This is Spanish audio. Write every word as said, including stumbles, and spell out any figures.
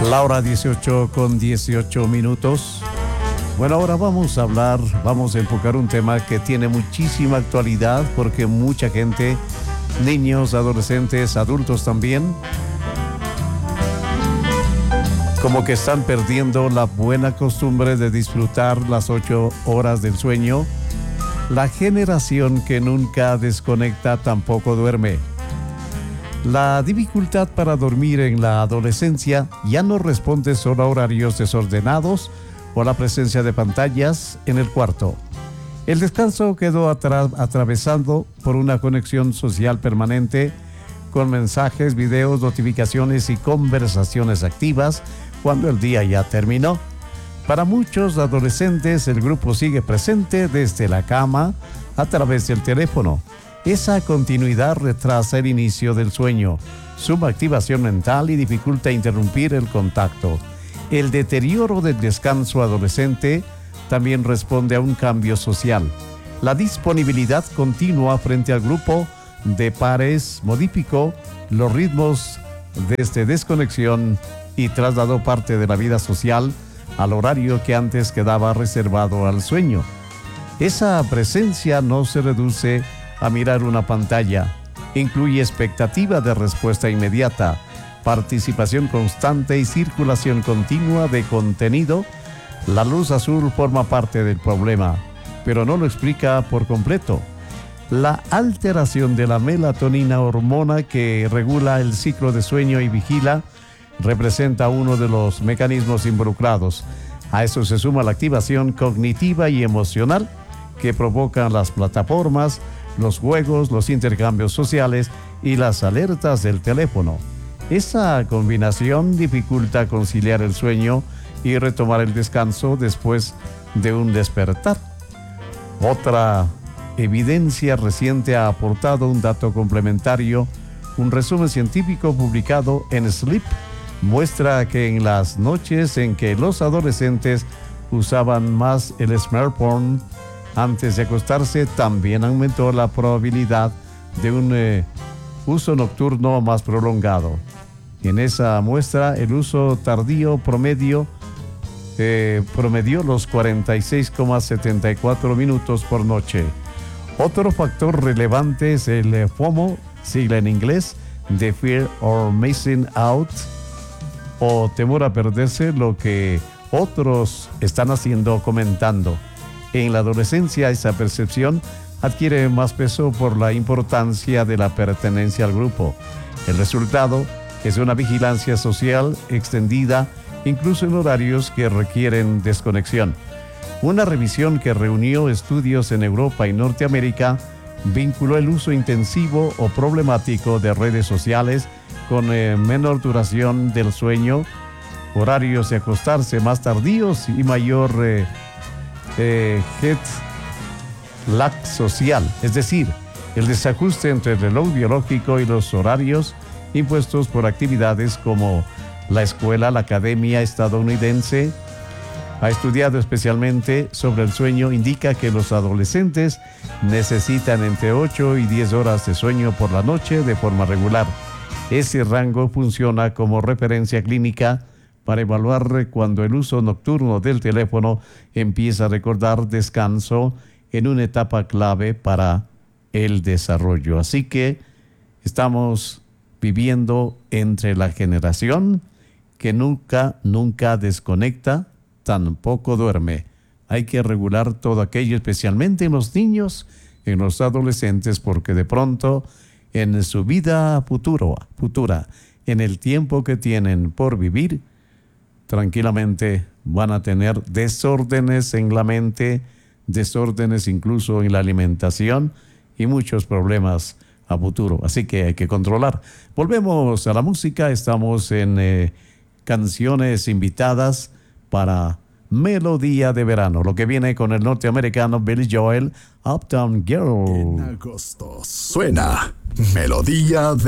La hora dieciocho con dieciocho minutos. Bueno, ahora vamos a hablar, vamos a enfocar un tema que tiene muchísima actualidad porque mucha gente, niños, adolescentes, adultos también, como que están perdiendo la buena costumbre de disfrutar las ocho horas del sueño. La generación que nunca desconecta tampoco duerme. La dificultad para dormir en la adolescencia ya no responde solo a horarios desordenados o a la presencia de pantallas en el cuarto. El descanso quedó atra- atravesado por una conexión social permanente con mensajes, videos, notificaciones y conversaciones activas cuando el día ya terminó. Para muchos adolescentes el grupo sigue presente desde la cama a través del teléfono. Esa continuidad retrasa el inicio del sueño, suma activación mental y dificulta interrumpir el contacto. El deterioro del descanso adolescente también responde a un cambio social. La disponibilidad continua frente al grupo de pares modificó los ritmos desde desconexión y trasladó parte de la vida social al horario que antes quedaba reservado al sueño. Esa presencia no se reduce a mirar una pantalla, incluye expectativa de respuesta inmediata, participación constante y circulación continua de contenido. La luz azul forma parte del problema, pero no lo explica por completo. La alteración de la melatonina, hormona que regula el ciclo de sueño y vigila, representa uno de los mecanismos involucrados. A eso se suma la activación cognitiva y emocional que provocan las plataformas, los juegos, los intercambios sociales y las alertas del teléfono. Esa combinación dificulta conciliar el sueño y retomar el descanso después de un despertar. Otra evidencia reciente ha aportado un dato complementario. Un resumen científico publicado en Sleep muestra que en las noches en que los adolescentes usaban más el smartphone antes de acostarse, también aumentó la probabilidad de un eh, uso nocturno más prolongado. En esa muestra, el uso tardío promedio eh, promedió los cuarenta y seis coma setenta y cuatro minutos por noche. Otro factor relevante es el eh, FOMO, sigla en inglés, de Fear or Missing Out, o temor a perderse lo que otros están haciendo o comentando. En la adolescencia, esa percepción adquiere más peso por la importancia de la pertenencia al grupo. El resultado es una vigilancia social extendida, incluso en horarios que requieren desconexión. Una revisión que reunió estudios en Europa y Norteamérica vinculó el uso intensivo o problemático de redes sociales con eh, menor duración del sueño, horarios de acostarse más tardíos y mayor eh, Eh, jet lag social, es decir, el desajuste entre el reloj biológico y los horarios impuestos por actividades como la escuela. La Academia Estadounidense ha estudiado especialmente sobre el sueño, indica que los adolescentes necesitan entre ocho y diez horas de sueño por la noche de forma regular. Ese rango funciona como referencia clínica para evaluar cuando el uso nocturno del teléfono empieza a recordar descanso en una etapa clave para el desarrollo. Así que estamos viviendo entre la generación que nunca, nunca desconecta, tampoco duerme. Hay que regular todo aquello, especialmente en los niños, en los adolescentes, porque de pronto en su vida futuro, futura, en el tiempo que tienen por vivir, tranquilamente van a tener desórdenes en la mente, desórdenes incluso en la alimentación y muchos problemas a futuro. Así que hay que controlar. Volvemos a la música. Estamos en eh, canciones invitadas para Melodía de Verano. Lo que viene con el norteamericano Billy Joel, Uptown Girl. En agosto suena Melodía de